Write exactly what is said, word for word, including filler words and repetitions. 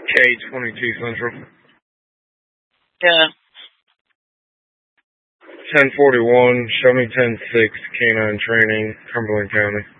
K twenty-two Central. Yeah. ten forty-one, show me ten six, canine training, Cumberland County.